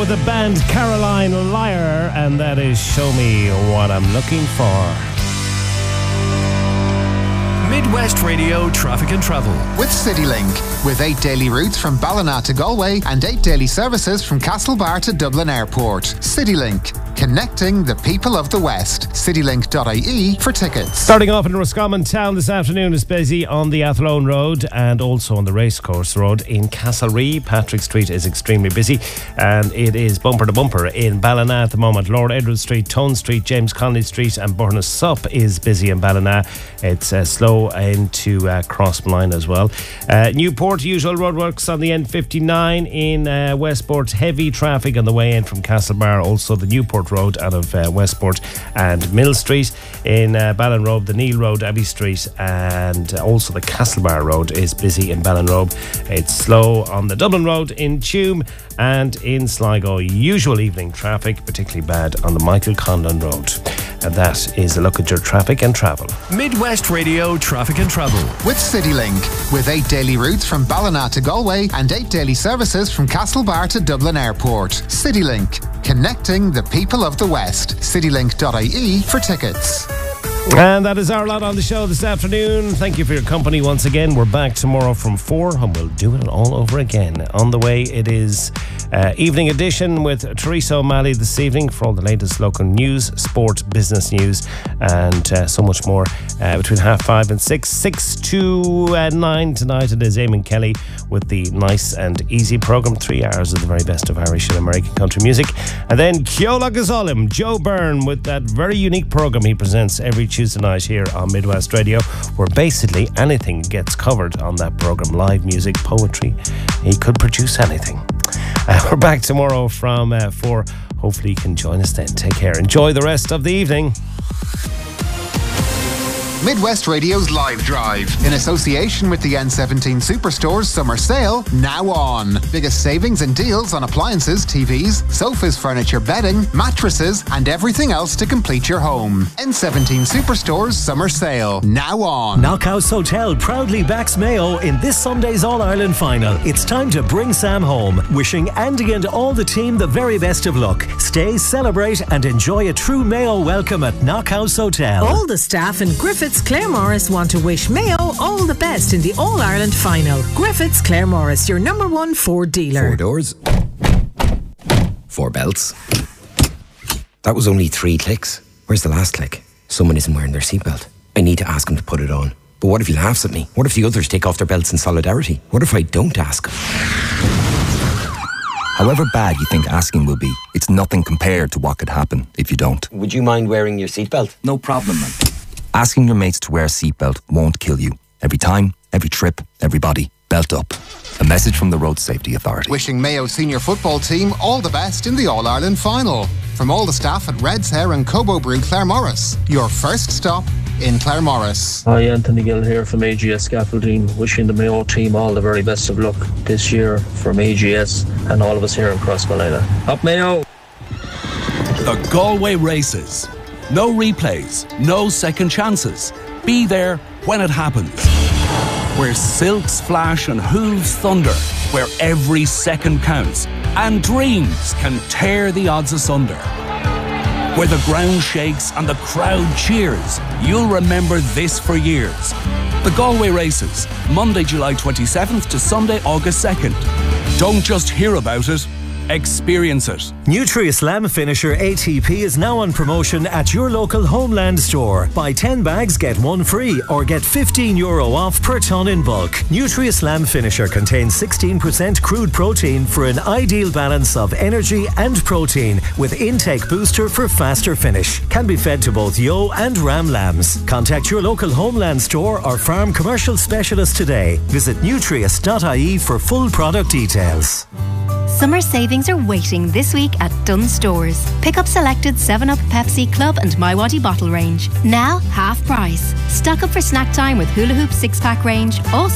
with the band Caroline Liar, and that is Show Me What I'm Looking For. Midwest Radio Traffic and Travel with CityLink, with 8 daily routes from Ballina to Galway and 8 daily services from Castlebar to Dublin Airport. CityLink, connecting the people of the West. CityLink.ie for tickets. Starting off in Roscommon Town this afternoon is busy on the Athlone Road and also on the Racecourse Road in Castlereagh. Patrick Street is extremely busy and it is bumper to bumper in Ballina at the moment. Lord Edward Street, Tone Street, James Connolly Street and Burness Sup is busy in Ballina. It's slow into Crossmline as well. Newport, usual roadworks on the N59 in Westport. Heavy traffic on the way in from Castlebar. Also the Newport Road out of Westport and Mill Street. In Ballinrobe, the Neil Road, Abbey Street, and also the Castlebar Road is busy in Ballinrobe. It's slow on the Dublin Road in Tuam and in Sligo. Usual evening traffic, particularly bad on the Michael Condon Road. And that is a look at your traffic and travel. Midwest Radio Traffic and Travel with CityLink, with 8 daily routes from Ballina to Galway and 8 daily services from Castlebar to Dublin Airport. CityLink, connecting the people of the West. CityLink.ie for tickets. And that is our lot on the show this afternoon. Thank you for your company once again. We're back tomorrow from 4 and we'll do it all over again. On the way, it is evening edition with Teresa O'Malley this evening for all the latest local news, sport, business news and so much more between 5:30 and 6. 6 to 9 tonight. It is Eamon Kelly with the nice and easy programme. 3 hours of the very best of Irish and American country music. And then Ceola Gazolim, Joe Byrne with that very unique programme he presents every Tuesday night here on Midwest Radio, where basically anything gets covered on that programme. Live music, poetry, he could produce anything. We're back tomorrow from 4. Hopefully you can join us then. Take care. Enjoy the rest of the evening. Midwest Radio's Live Drive, in association with the N17 Superstores Summer Sale, now on. Biggest savings and deals on appliances, TVs, sofas, furniture, bedding, mattresses, and everything else to complete your home. N17 Superstores Summer Sale, now on. Knockhouse Hotel proudly backs Mayo in this Sunday's All-Ireland final. It's time to bring Sam home. Wishing Andy and all the team the very best of luck. Stay, celebrate, and enjoy a true Mayo welcome at Knockhouse Hotel. All the staff in Griffiths Claremorris want to wish Mayo all the best in the All-Ireland final. Griffiths Claremorris, your number 1 Ford dealer. 4 doors, 4 belts. That was only 3 clicks. Where's the last click? Someone isn't wearing their seatbelt. I need to ask him to put it on. But what if he laughs at me? What if the others take off their belts in solidarity? What if I don't ask him? However bad you think asking will be, it's nothing compared to what could happen if you don't. Would you mind wearing your seatbelt? No problem, man. Asking your mates to wear a seatbelt won't kill you. Every time, every trip, everybody, belt up. A message from the Road Safety Authority. Wishing Mayo senior football team all the best in the All-Ireland final. From all the staff at Red's Hair and Cobo Brew Claremorris. Your first stop in Claremorris. Hi, Anthony Gill here from AGS Scaffolding. Wishing the Mayo team all the very best of luck this year from AGS and all of us here in Crossmolina. Up Mayo! The Galway Races. No replays, no second chances. Be there when it happens. Where silks flash and hooves thunder. Where every second counts and dreams can tear the odds asunder. Where the ground shakes and the crowd cheers. You'll remember this for years. The Galway Races, Monday, July 27th to Sunday, August 2nd. Don't just hear about it, experience it. Nutri-Slam Finisher ATP is now on promotion at your local Homeland store. Buy 10 bags, get 1 free, or get €15 off per tonne in bulk. Nutri-Slam Finisher contains 16% crude protein for an ideal balance of energy and protein, with intake booster for faster finish. Can be fed to both ewe and ram lambs. Contact your local Homeland store or farm commercial specialist today. Visit nutrius.ie for full product details. Summer savings are waiting this week at Dunnes Stores. Pick up selected 7up, Pepsi, Club and MiWadi bottle range. Now half price. Stock up for snack time with Hula Hoop 6-pack range. Also